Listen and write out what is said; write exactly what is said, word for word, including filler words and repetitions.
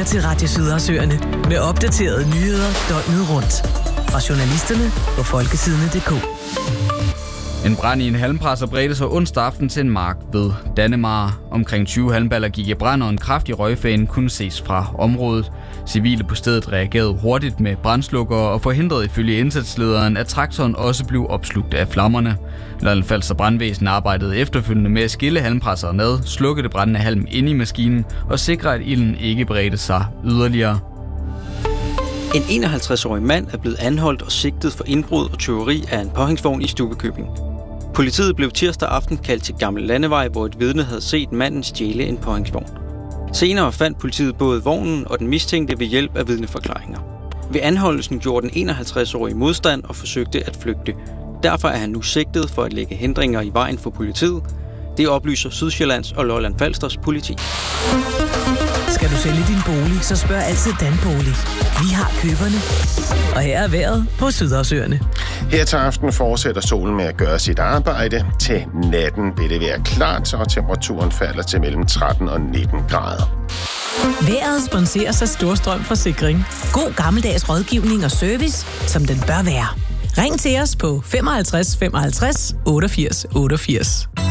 til Radio Sydersøerne med opdaterede nyheder døgnet rundt. Fra journalisterne på folkesidene punktum d k. En brand i en halmpresser bredte sig onsdag aften til en mark ved Dannemare. Omkring tyve halmballer gik i brand, og en kraftig røgfane kunne ses fra området. Civile på stedet reagerede hurtigt med brandslukkere og forhindrede ifølge indsatslederen, at traktoren også blev opslugt af flammerne. Lolland-Falster Brandvæsen arbejdede efterfølgende med at skille halmpresseren ad, slukke det brændende halm inde i maskinen og sikre, at ilden ikke bredte sig yderligere. En enoghalvtreds-årig mand er blevet anholdt og sigtet for indbrud og tyveri af en påhængsvogn i Stubbekøbing. Politiet blev tirsdag aften kaldt til Gammel Landevej, hvor et vidne havde set manden stjæle en påhængsvogn. Senere fandt politiet både vognen og den mistænkte ved hjælp af vidneforklaringer. Ved anholdelsen gjorde den enoghalvtreds-årige modstand og forsøgte at flygte. Derfor er han nu sigtet for at lægge hindringer i vejen for politiet. Det oplyser Sydsjællands og Lolland-Falsters politi. Skal du sælge din bolig, så spørg altid Danbolig. Vi har køberne. Og her er vejret på Sydersøerne. Her til aften fortsætter solen med at gøre sit arbejde. Til natten vil det være klart, og temperaturen falder til mellem tretten og nitten grader. Vejret sponseres af Storstrøm Forsikring. God gammeldags rådgivning og service, som den bør være. Ring til os på femoghalvtreds femoghalvtreds otteogfirs otteogfirs.